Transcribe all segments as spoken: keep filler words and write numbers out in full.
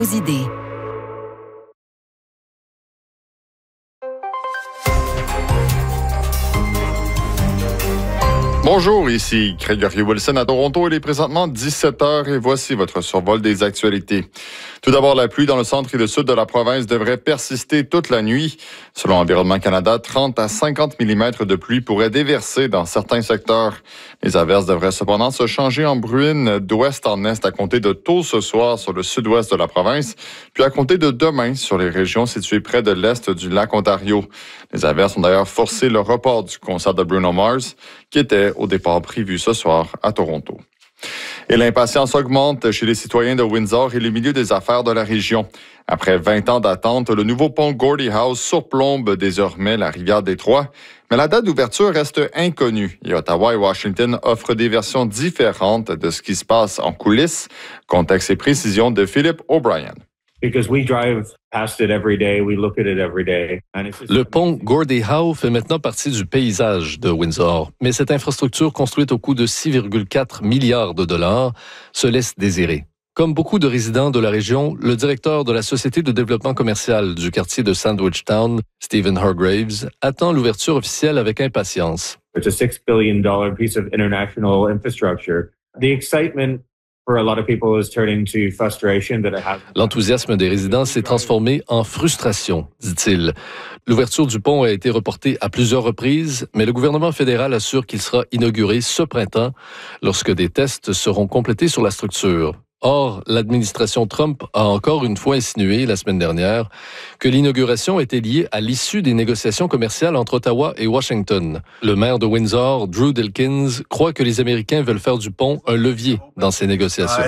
Aux idées. Bonjour, ici Gregory Wilson à Toronto. Il est présentement dix-sept heures et voici votre survol des actualités. Tout d'abord, la pluie dans le centre et le sud de la province devrait persister toute la nuit. Selon Environnement Canada, trente à cinquante millimètres de pluie pourraient déverser dans certains secteurs. Les averses devraient cependant se changer en bruine d'ouest en est à compter de tôt ce soir sur le sud-ouest de la province, puis à compter de demain sur les régions situées près de l'est du lac Ontario. Les averses ont d'ailleurs forcé le report du concert de Bruno Mars, qui était au départ prévu ce soir à Toronto. Et l'impatience augmente chez les citoyens de Windsor et les milieux des affaires de la région. Après vingt ans d'attente, le nouveau pont Gordie House surplombe désormais la rivière Détroit, mais la date d'ouverture reste inconnue et Ottawa et Washington offrent des versions différentes de ce qui se passe en coulisses. Contexte et précision de Philip O'Brien. Le pont Gordie Howe fait maintenant partie du paysage de Windsor, mais cette infrastructure construite au coût de six virgule quatre milliards de dollars se laisse désirer. Comme beaucoup de résidents de la région, le directeur de la Société de développement commercial du quartier de Sandwich Town, Stephen Hargraves, attend l'ouverture officielle avec impatience. It's a six billion dollars piece of international infrastructure. The excitement for a lot of people is turning to frustration that it has. L'enthousiasme des résidents s'est transformé en frustration, dit-il. L'ouverture du pont a été reportée à plusieurs reprises, mais le gouvernement fédéral assure qu'il sera inauguré ce printemps lorsque des tests seront complétés sur la structure. Or, l'administration Trump a encore une fois insinué la semaine dernière que l'inauguration était liée à l'issue des négociations commerciales entre Ottawa et Washington. Le maire de Windsor, Drew Dilkens, croit que les Américains veulent faire du pont un levier dans ces négociations.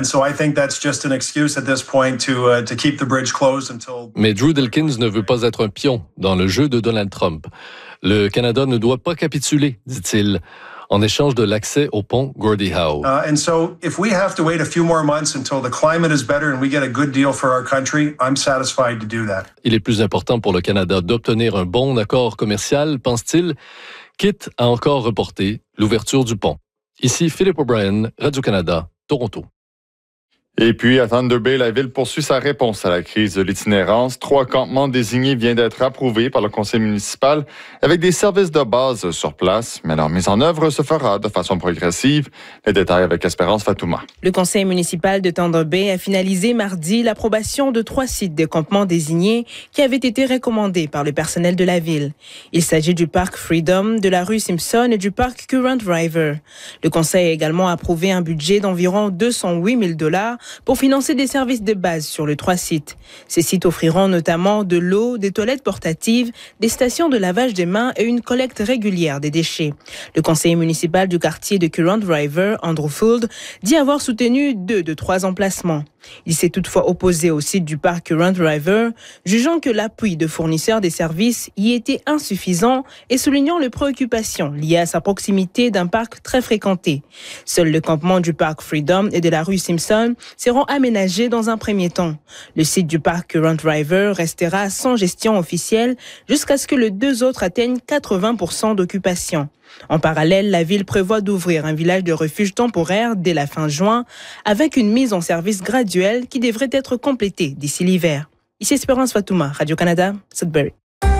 Mais Drew Dilkens ne veut pas être un pion dans le jeu de Donald Trump. Le Canada ne doit pas capituler, dit-il, en échange de l'accès au pont Gordie Howe. Uh, and so, if we have to wait a few more months until the climate is better and we get a good deal for our country, I'm satisfied to do that. Il est plus important pour le Canada d'obtenir un bon accord commercial, pense-t-il, quitte à encore reporter l'ouverture du pont. Ici Philip O'Brien, Radio-Canada, Toronto. Et puis, à Thunder Bay, la ville poursuit sa réponse à la crise de l'itinérance. Trois campements désignés viennent d'être approuvés par le conseil municipal avec des services de base sur place, mais leur mise en œuvre se fera de façon progressive. Les détails avec Espérance Fatouma. Le conseil municipal de Thunder Bay a finalisé mardi l'approbation de trois sites de campements désignés qui avaient été recommandés par le personnel de la ville. Il s'agit du parc Freedom, de la rue Simpson et du parc Current River. Le conseil a également approuvé un budget d'environ deux cent huit mille dollars pour financer des services de base sur les trois sites. Ces sites offriront notamment de l'eau, des toilettes portatives, des stations de lavage des mains et une collecte régulière des déchets. Le conseiller municipal du quartier de Current River, Andrew Fould, dit avoir soutenu deux de trois emplacements. Il s'est toutefois opposé au site du parc Current River, jugeant que l'appui de fournisseurs des services y était insuffisant et soulignant les préoccupations liées à sa proximité d'un parc très fréquenté. Seul le campement du parc Freedom et de la rue Simpson seront aménagés dans un premier temps. Le site du parc Current River restera sans gestion officielle jusqu'à ce que les deux autres atteignent quatre-vingts pour cent d'occupation. En parallèle, la ville prévoit d'ouvrir un village de refuge temporaire dès la fin juin, avec une mise en service graduelle qui devrait être complétée d'ici l'hiver. Ici Espérance Fatouma, Radio-Canada, Sudbury.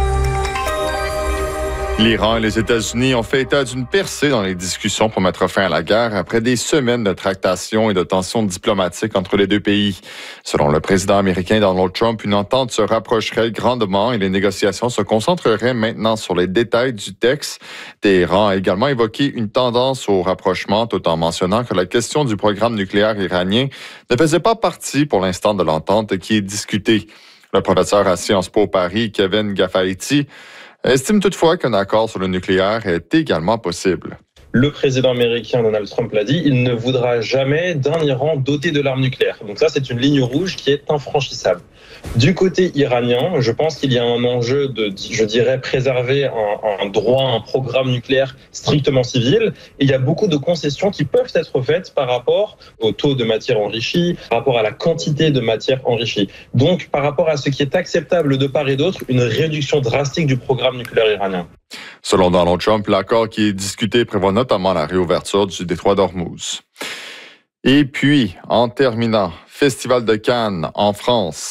L'Iran et les États-Unis ont fait état d'une percée dans les discussions pour mettre fin à la guerre après des semaines de tractations et de tensions diplomatiques entre les deux pays. Selon le président américain Donald Trump, une entente se rapprocherait grandement et les négociations se concentreraient maintenant sur les détails du texte. Téhéran a également évoqué une tendance au rapprochement tout en mentionnant que la question du programme nucléaire iranien ne faisait pas partie pour l'instant de l'entente qui est discutée. Le professeur à Sciences Po Paris, Kevin Gafaïti, estime toutefois qu'un accord sur le nucléaire est également possible. Le président américain Donald Trump l'a dit, il ne voudra jamais d'un Iran doté de l'arme nucléaire. Donc ça, c'est une ligne rouge qui est infranchissable. Du côté iranien, je pense qu'il y a un enjeu de, je dirais, préserver un, un droit, un programme nucléaire strictement civil. Et il y a beaucoup de concessions qui peuvent être faites par rapport au taux de matière enrichie, par rapport à la quantité de matière enrichie. Donc, par rapport à ce qui est acceptable de part et d'autre, une réduction drastique du programme nucléaire iranien. Selon Donald Trump, l'accord qui est discuté prévoit notamment la réouverture du détroit d'Ormuz. Et puis, en terminant, Festival de Cannes en France.